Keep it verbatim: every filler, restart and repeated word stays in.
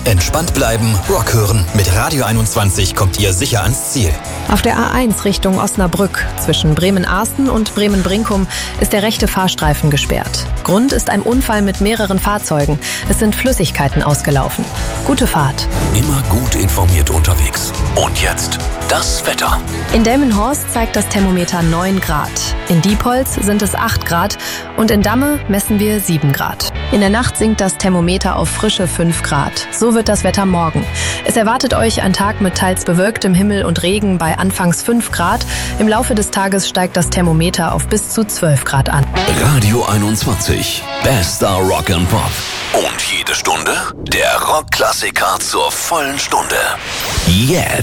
Entspannt bleiben, Rock hören. Mit Radio einundzwanzig kommt ihr sicher ans Ziel. Auf der A eins Richtung Osnabrück zwischen Bremen-Arsten und Bremen-Brinkum ist der rechte Fahrstreifen gesperrt. Grund ist ein Unfall mit mehreren Fahrzeugen. Es sind Flüssigkeiten ausgelaufen. Gute Fahrt. Immer gut informiert unterwegs. Und jetzt das Wetter. In Delmenhorst zeigt das Thermometer neun Grad. In Diepholz sind es acht Grad und in Damme messen wir sieben Grad. In der Nacht sinkt das Thermometer auf frische fünf Grad. So wird das Wetter morgen. Es erwartet euch ein Tag mit teils bewölktem Himmel und Regen bei anfangs fünf Grad. Im Laufe des Tages steigt das Thermometer auf bis zu zwölf Grad an. Radio einundzwanzig. Bester Rock and Pop. Und jede Stunde der Rockklassiker zur vollen Stunde. Jetzt.